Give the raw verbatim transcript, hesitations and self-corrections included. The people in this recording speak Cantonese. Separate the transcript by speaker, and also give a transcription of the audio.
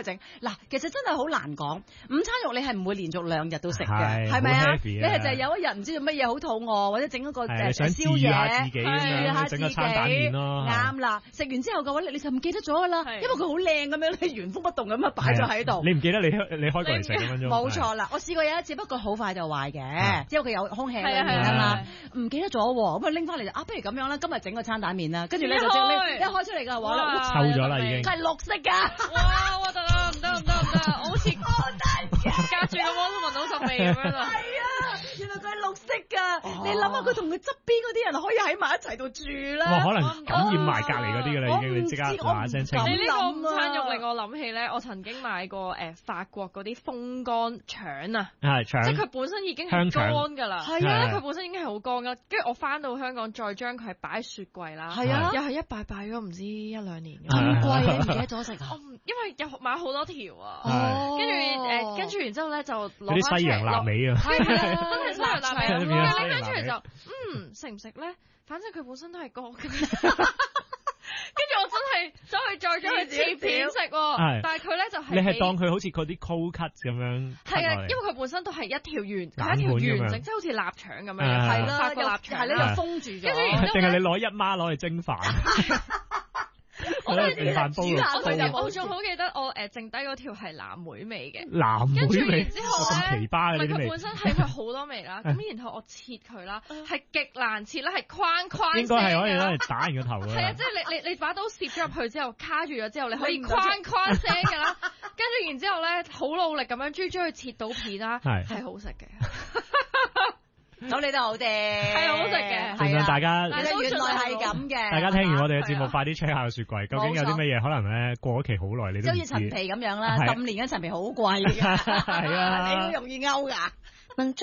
Speaker 1: 整。嗱，其實真係好難講，午餐肉你係唔會連續兩日都食嘅，係咪啊？你係就係有一日唔知做乜嘢好肚餓，或者整一個誒宵夜，
Speaker 2: 治下自己，整個餐蛋麵咯。
Speaker 1: 啱啦，食完之後嘅話，你你就唔記得咗㗎啦，因為佢好靚咁樣，你原封不動咁樣擺咗喺度。
Speaker 2: 你唔記得你你開過嚟食咁樣啫。
Speaker 1: 冇錯啦，我試過有一次，不過好快就壞嘅，因為佢有空氣喺裏面啊嘛，唔記得咗喎，咁啊拎翻嚟就啊，不如咁樣啦，今日整個餐蛋麵啦，跟住咧就將呢一開出嚟嘅話咧，
Speaker 2: 臭咗啦已經，
Speaker 1: 係綠色㗎。
Speaker 3: 哇！我得啦，唔得唔得唔得，我好似隔住個鍋都聞到陣味咁樣啦。
Speaker 1: 係啊，原來佢係綠色㗎。你諗下佢同佢側邊嗰啲人可以喺埋一齊度住啦。
Speaker 2: 哇！可能感染埋隔離嗰啲㗎啦，已經你即刻話聲清。
Speaker 3: 你呢個午餐肉令我諗起咧，我曾經買過誒法國嗰啲風乾腸啊，
Speaker 2: 係腸，
Speaker 3: 即係佢本身已經係乾㗎啦，係啊，佢本身已經係好乾㗎。跟住我翻到香港再將佢擺喺雪櫃啦，係啊，又係一擺擺咗唔知一兩年咁
Speaker 1: 貴啊！唔記得咗食啊！
Speaker 3: 我唔因為有買好多條啊，跟住誒跟住然之後咧就攞翻
Speaker 2: 啲西洋臘味啊，
Speaker 3: 係啊，真係西洋臘味。跟住拎翻出嚟就嗯食唔食咧？反正佢本身都係乾嘅。跟住我真係走去再將佢切片食喎，但係佢咧就係
Speaker 2: 你係當佢好似嗰啲 cold cut 咁樣，
Speaker 3: 係啊，因為佢本身都係一條圓，係一條完整，即係好似臘腸咁樣，係啦，個臘腸
Speaker 1: 係咧就封住咗，
Speaker 2: 定係你攞一孖攞嚟蒸飯？我哋電飯煲
Speaker 3: 我我仲好記得我誒剩低嗰條係藍莓味嘅，
Speaker 2: 藍莓味，
Speaker 3: 然之後咧，
Speaker 2: 咁奇葩嘅呢啲味，
Speaker 3: 佢本身係佢好多味啦，咁然後我切佢啦，係極難切啦，係框框聲，
Speaker 2: 應該係可以攞嚟打人個頭嘅。
Speaker 3: 係啊，即係你你你把刀攝咗入去之後卡住咗之後，你可以框框聲㗎啦，跟住然之後咧好努力咁樣將將佢切到片啦，係係好食嘅。
Speaker 1: 咁你都好啲，
Speaker 3: 係好食嘅，
Speaker 2: 係啊！大家
Speaker 1: 原來係咁嘅。
Speaker 2: 大家聽完我哋嘅節目，快啲 check 下個雪櫃，究竟有啲乜嘢可能咧過咗期好耐，你都唔知。
Speaker 1: 好似陳皮咁樣啦，十五年嘅陳皮好貴㗎，
Speaker 2: 係啊，
Speaker 1: 你好容易勾㗎。